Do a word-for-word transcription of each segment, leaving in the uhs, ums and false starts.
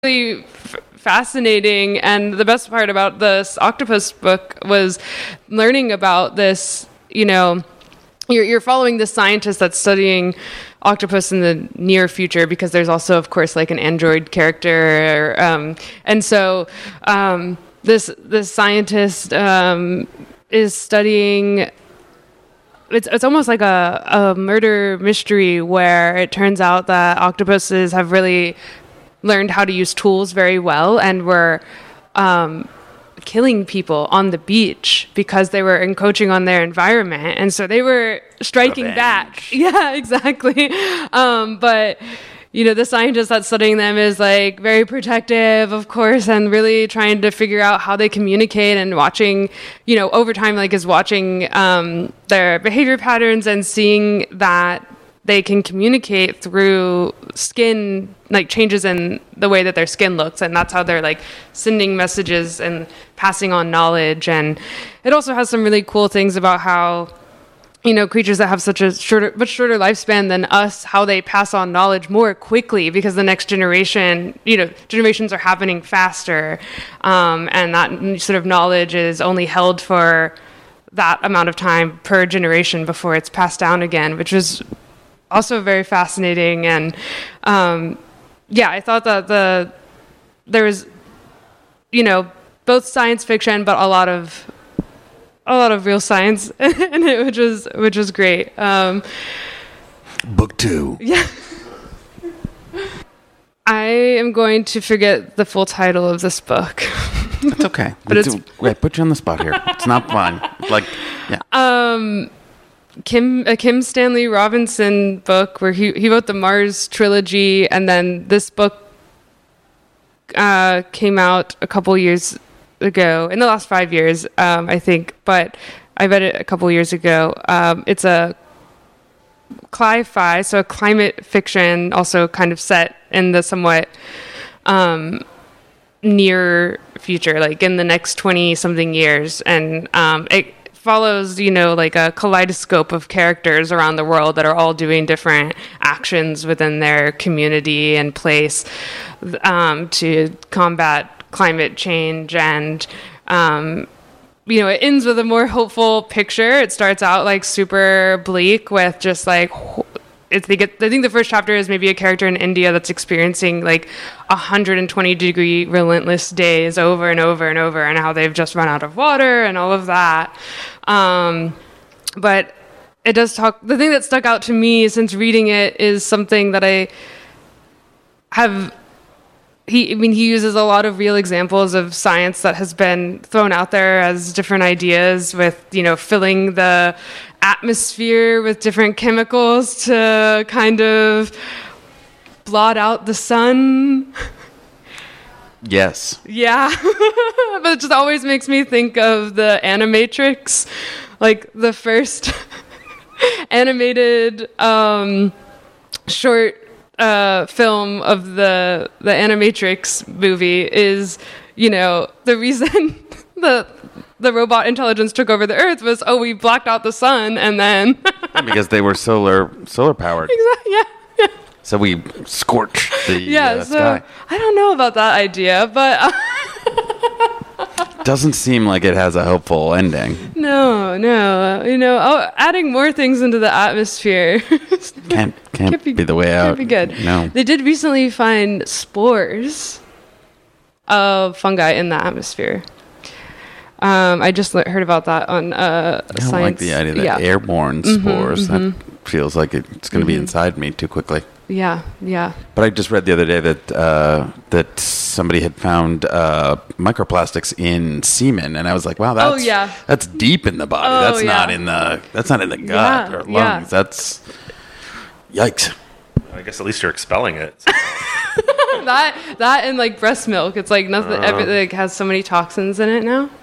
really f- fascinating. And the best part about this octopus book was learning about this, you know, you're, you're following this scientist that's studying octopus in the near future, because there's also, of course, like an android character. Um, and so um, this, this scientist um, is studying... It's it's almost like a, a murder mystery where it turns out that octopuses have really learned how to use tools very well, and were um, killing people on the beach because they were encroaching on their environment. And so they were striking Revenge. back. Yeah, exactly. Um, but... You know, the scientist that's studying them is like very protective, of course, and really trying to figure out how they communicate, and watching, you know, over time, like is watching um, their behavior patterns and seeing that they can communicate through skin, like changes in the way that their skin looks. And that's how they're like sending messages and passing on knowledge. And it also has some really cool things about how, you know, creatures that have such a shorter, much shorter lifespan than us, how they pass on knowledge more quickly, because the next generation, you know, generations are happening faster. Um, and that sort of knowledge is only held for that amount of time per generation before it's passed down again, which was also very fascinating. And um, yeah, I thought that the there was, you know, both science fiction, but a lot of a lot of real science in it, which was which was great. Um, Book two. Yeah. I am going to forget the full title of this book. That's okay. But we it's- do, wait, put you on the spot here. It's not fun. Like, yeah. Um, Kim a Kim Stanley Robinson book where he he wrote the Mars trilogy, and then this book uh, came out a couple years ago, in the last five years, um, I think, but I read it a couple years ago. Um, it's a cli-fi, so a climate fiction, also kind of set in the somewhat um, near future, like in the next twenty something years. And um, it follows, you know, like a kaleidoscope of characters around the world that are all doing different actions within their community and place um, to combat climate change. And um, you know, it ends with a more hopeful picture. It starts out like super bleak with just like it's they get I think the first chapter is maybe a character in India that's experiencing like one hundred twenty degree relentless days over and over and over, and how they've just run out of water and all of that. Um, but it does talk, the thing that stuck out to me since reading it is something that I have He, I mean, he uses a lot of real examples of science that has been thrown out there as different ideas, with, you know, filling the atmosphere with different chemicals to kind of blot out the sun. Yes. Yeah. But it just always makes me think of the Animatrix, like the first animated um, short Uh, film of the the Animatrix movie is, you know, the reason the the robot intelligence took over the Earth was, oh, we blacked out the sun, and then Because they were solar solar powered. exactly, yeah, yeah, So we scorched the yeah. uh, So sky. I don't know about that idea, but uh, Doesn't seem like it has a hopeful ending. no, no, you know, oh, adding more things into the atmosphere Can't can't, Can't be, be- the way out. can't be good. No. They did recently find spores of fungi in the atmosphere. Um, I just le- heard about that on uh, I don't science. like the idea that yeah. airborne spores. That feels like it's going to be inside me too quickly. Yeah, yeah. But I just read the other day that uh, that somebody had found uh, microplastics in semen, and I was like, "Wow, that's Oh, yeah. that's deep in the body. Oh, that's not yeah. in the that's not in the gut Yeah, or lungs. yeah. That's yikes." I guess at least you're expelling it. that that and like breast milk. It's like nothing. Uh. Everything like, has so many toxins in it now.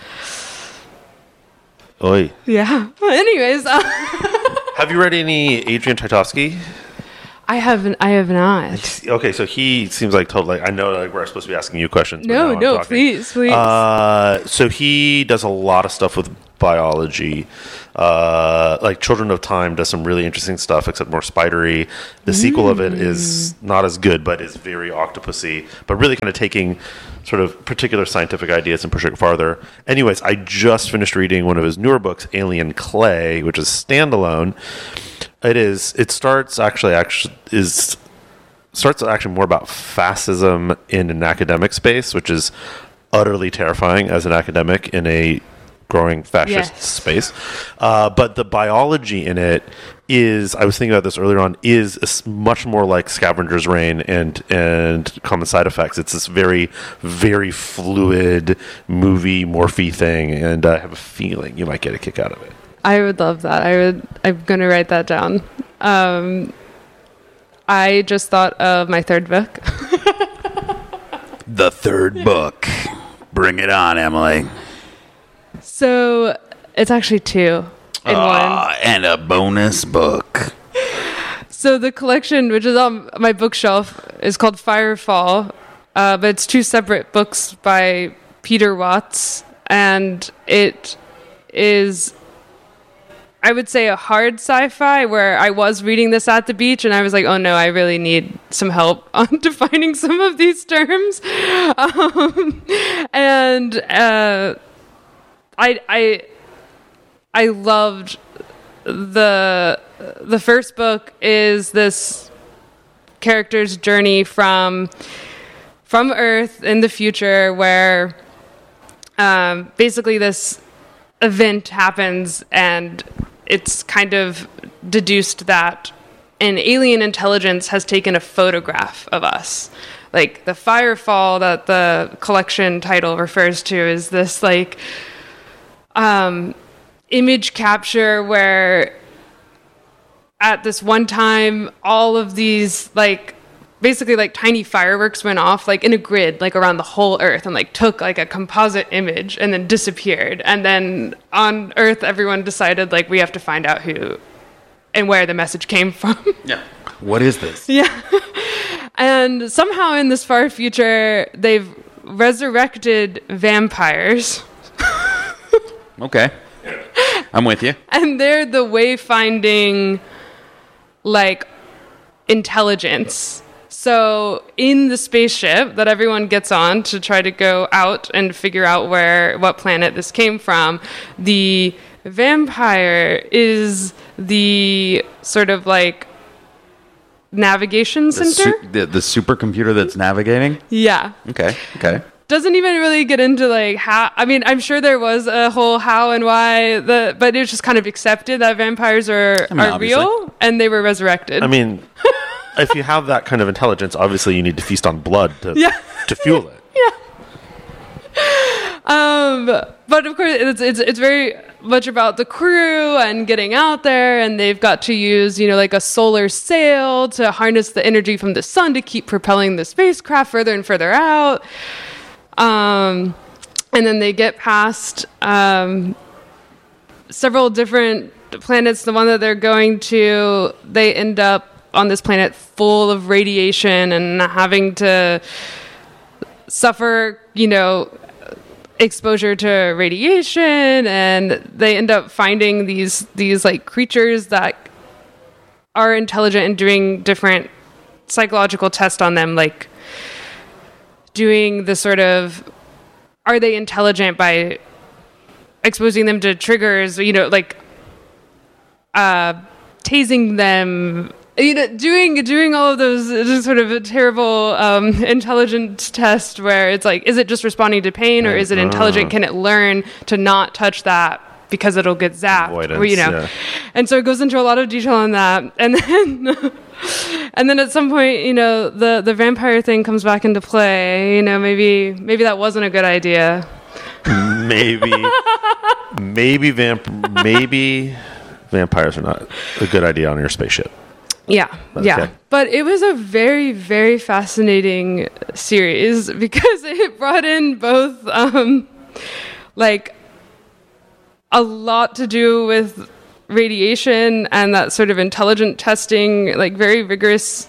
Oy. Yeah. Anyways, uh, Have you read any Adrian Tchaikovsky? I haven't. I have not. Okay, so he seems like totally. I know like we're supposed to be asking you questions. but now No, I'm no. talking. Please, please. Uh, so he does a lot of stuff with biology. Uh, like Children of Time does some really interesting stuff, except more spidery. The mm. sequel of it is not as good, but is very octopusy, but really kind of taking sort of particular scientific ideas and pushing it farther. Anyways, I just finished reading one of his newer books, Alien Clay, which is standalone. It is. It starts actually actually is starts actually more about fascism in an academic space, which is utterly terrifying as an academic in a growing fascist yes. space. Uh, but the biology in it is, I was thinking about this earlier on, is a, much more like Scavenger's Reign and and Common Side Effects. It's this very, very fluid movie morphy thing, and I have a feeling you might get a kick out of it. I would love that. I would. I'm going to write that down. Um, I just thought of my third book. The third book. Bring it on, Emily. So it's actually two in uh, one. And a bonus book. So the collection, which is on my bookshelf, is called Firefall, uh, but it's two separate books by Peter Watts, and it is, I would say, a hard sci-fi where I was reading this at the beach and I was like, oh no, I really need some help on defining some of these terms. Um, and uh, I, I, I loved the, the first book is this character's journey from, from Earth in the future where um, basically this event happens and it's kind of deduced that an alien intelligence has taken a photograph of us. Like the Firefall that the collection title refers to is this like um, image capture where at this one time all of these like basically like tiny fireworks went off like in a grid like around the whole Earth and like took like a composite image and then disappeared. And then on Earth everyone decided like we have to find out who and where the message came from. Yeah. What is this? Yeah. And somehow in this far future they've resurrected vampires. Okay. I'm with you. And they're the wayfinding like intelligence. So in the spaceship that everyone gets on to try to go out and figure out where, what planet this came from, the vampire is the sort of like navigation The, center. su- the, the supercomputer that's navigating? Yeah. Okay, okay. Doesn't even really get into like how, I mean, I'm sure there was a whole how and why, the, but it was just kind of accepted that vampires are, I mean, are real and they were resurrected. I mean... If you have that kind of intelligence, obviously you need to feast on blood to yeah. to fuel it. Yeah. Um, but of course, it's, it's it's very much about the crew and getting out there, and they've got to use, you know, like a solar sail to harness the energy from the sun to keep propelling the spacecraft further and further out. Um, and then they get past um, several different planets. The one that they're going to, they end up on this planet full of radiation and having to suffer, you know, exposure to radiation, and they end up finding these these like creatures that are intelligent and doing different psychological tests on them, like doing the sort of, are they intelligent by exposing them to triggers, you know, like uh, tasing them, you know, doing doing all of those just sort of a terrible um, intelligence test where it's like, is it just responding to pain or is it intelligent? Can it learn to not touch that because it'll get zapped? Avoidance, or, you know, yeah. And so it goes into a lot of detail on that, and then and then at some point, you know, the the vampire thing comes back into play. You know, maybe maybe that wasn't a good idea. Maybe, maybe vamp, maybe vampires are not a good idea on your spaceship. Yeah, Okay. yeah. But it was a very, very fascinating series because it brought in both, um, like, a lot to do with radiation and that sort of intelligent testing, like very rigorous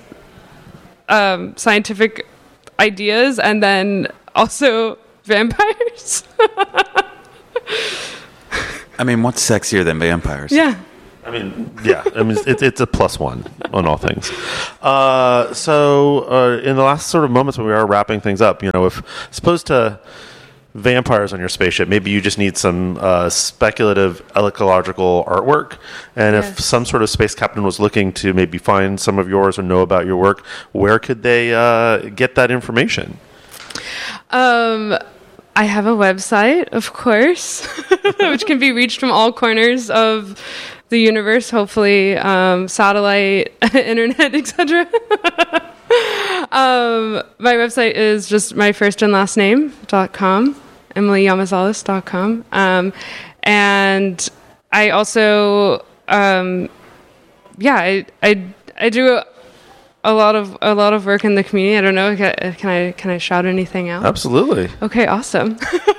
um, scientific ideas, and then also vampires. I mean, what's sexier than vampires? Yeah. I mean, yeah. I mean, it's it's a plus one on all things. Uh, so, uh, in the last sort of moments when we are wrapping things up, you know, if supposed to vampires on your spaceship, maybe you just need some uh, speculative ecological artwork. And Yes. if some sort of space captain was looking to maybe find some of yours or know about your work, where could they uh, get that information? Um, I have a website, of course, which can be reached from all corners of the universe, hopefully, um, satellite, internet, et cetera. um, my website is just my first and last name dot com, emily yamazalis dot com. Um, and I also, um, yeah, I, I, I do a, a lot of a lot of work in the community. I don't know. Can, can I can I shout anything out? Absolutely. Okay, awesome.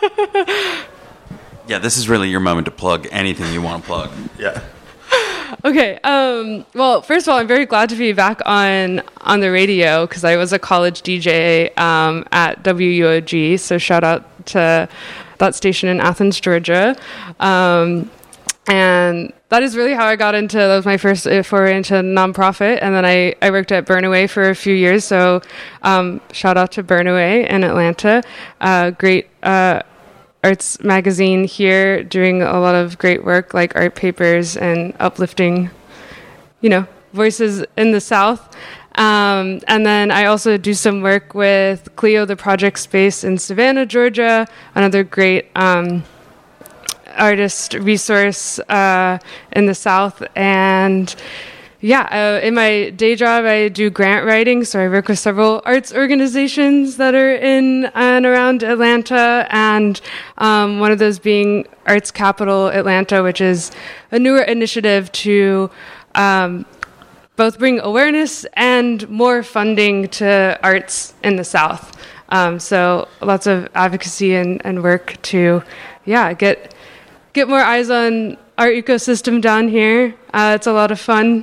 Yeah, this is really your moment to plug anything you want to plug. Yeah. Okay. Um, well, first of all, I'm very glad to be back on on the radio because I was a college D J um, at W U O G. So shout out to that station in Athens, Georgia. Um, and that is really how I got into, that was my first foray into nonprofit. And then I, I worked at Burnaway for a few years. So um, shout out to Burnaway in Atlanta. Uh, great uh, arts magazine here, doing a lot of great work like art papers and uplifting, you know, voices in the South. Um, and then I also do some work with Clio, the project space in Savannah, Georgia, another great um, artist resource uh, in the South. And yeah, uh, in my day job, I do grant writing. So I work with several arts organizations that are in and around Atlanta. And um, one of those being Arts Capital Atlanta, which is a newer initiative to um, both bring awareness and more funding to arts in the South. Um, so lots of advocacy and, and work to, yeah, get get more eyes on our ecosystem down here. Uh, it's a lot of fun.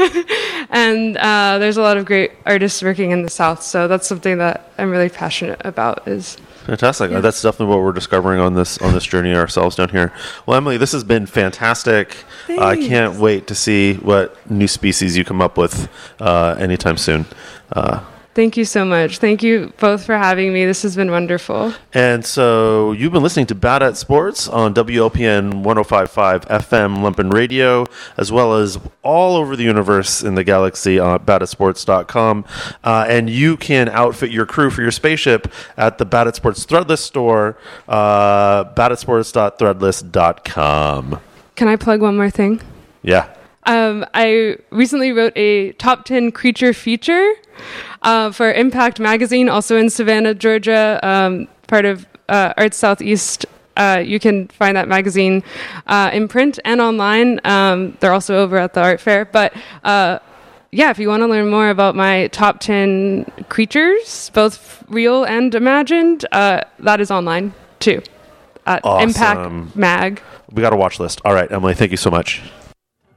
And uh, there's a lot of great artists working in the South. So that's something that I'm really passionate about is... Fantastic. Yeah. That's definitely what we're discovering on this on this journey ourselves down here. Well, Emily, this has been fantastic. Uh, I can't wait to see what new species you come up with uh, anytime soon. Uh, Thank you so much. Thank you both for having me. This has been wonderful. and so you've been listening to Bad at Sports on W L P N one oh five point five F M Lumpen Radio, as well as all over the universe in the galaxy on bad at sports dot com. Uh, and you can outfit your crew for your spaceship at the Bad at Sports Threadless store, uh, bad at sports dot threadless dot com. Can I plug one more thing? Yeah. Um, I recently wrote a top ten creature feature uh, for Impact Magazine, also in Savannah, Georgia, um, part of uh, Arts Southeast. Uh, you can find that magazine uh, in print and online. Um, they're also over at the art fair. But uh, yeah, if you want to learn more about my top ten creatures, both real and imagined, uh, that is online too at Awesome. Impact Mag. We got a watch list. All right, Emily, thank you so much.